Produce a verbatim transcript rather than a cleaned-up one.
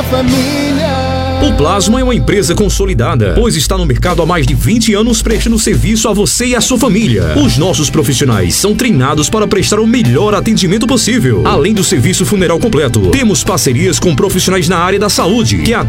família. O Plasma é uma empresa consolidada, pois está no mercado há mais de vinte anos prestando serviço a você e a sua família. Os nossos profissionais são treinados para prestar o melhor atendimento possível. Além do serviço funeral completo, temos parcerias com profissionais na área da saúde, que